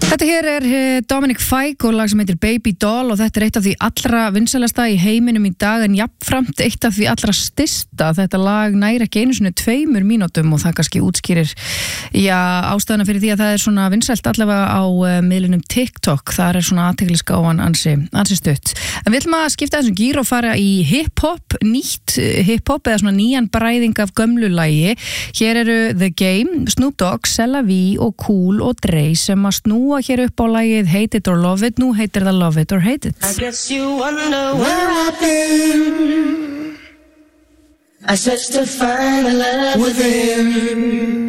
Þetta hér Dominic Fike og lag sem heitir Baby Doll og þetta eitt af því allra vinsælasta í heiminum í dag en jafnframt eitt af því allra stysta. Þetta lag næri ekki einu sinni 2 mínútum og það kannski útskýrir ástæðuna fyrir því að það svona vinsælt allavega á miðlunum TikTok. Það svona athyglisgáfan ansi stutt. En við ætlum að skipta þessum gír og fara í hip-hop, nýtt hip-hop eða svona nýjan bræðing af gömlu lagi. Hér eru The Game, Snoop Dogg, Sella V og Cool og Dre sem að snúa hér upp á lagið Hate It or Love It. Nú heitir það Love It or Hate It. I guess you wonder where I've been. I searched to find a love within.